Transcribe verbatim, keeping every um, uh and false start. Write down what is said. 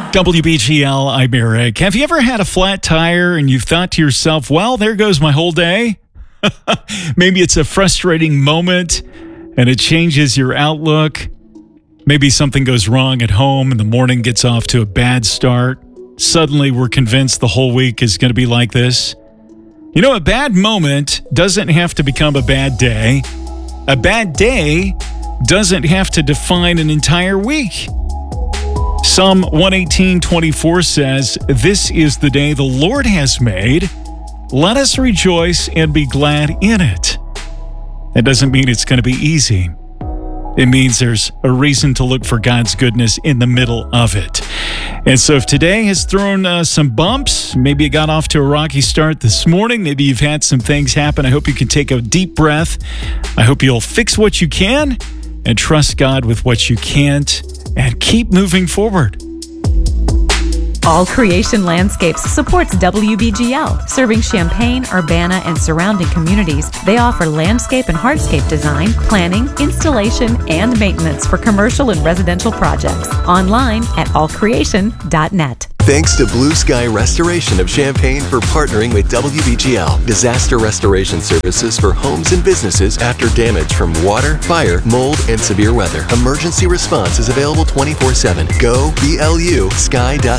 W B G L, I'm Eric. Have you ever had a flat tire and you've thought to yourself, well, there goes my whole day? Maybe it's a frustrating moment and it changes your outlook. Maybe something goes wrong at home and the morning gets off to a bad start. Suddenly we're convinced the whole week is going to be like this. You know, a bad moment doesn't have to become a bad day. A bad day doesn't have to define an entire week. Psalm one eighteen twenty-four says, "This is the day the Lord has made. Let us rejoice and be glad in it." That doesn't mean it's going to be easy. It means there's a reason to look for God's goodness in the middle of it. And so if today has thrown uh, some bumps, maybe you got off to a rocky start this morning, maybe you've had some things happen, I hope you can take a deep breath. I hope you'll fix what you can and trust God with what you can't and keep moving forward. All Creation Landscapes supports W B G L, serving Champaign, Urbana, and surrounding communities. They offer landscape and hardscape design, planning, installation, and maintenance for commercial and residential projects. Online at all creation dot net. Thanks to Blue Sky Restoration of Champaign for partnering with W B G L. Disaster restoration services for homes and businesses after damage from water, fire, mold, and severe weather. Emergency response is available twenty-four seven. Go B L U sky dot